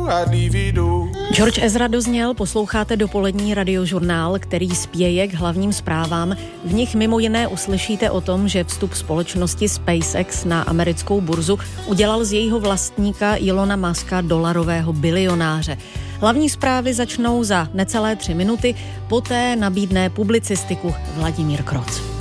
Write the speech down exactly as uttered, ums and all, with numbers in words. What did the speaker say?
George Ezra dozněl, posloucháte dopolední radiožurnál, který spěje k hlavním zprávám. V nich mimo jiné uslyšíte o tom, že vstup společnosti SpaceX na americkou burzu udělal z jejího vlastníka Elona Muska dolarového bilionáře. Hlavní zprávy začnou za necelé tři minuty, poté nabídne publicistiku Vladimír Kroc.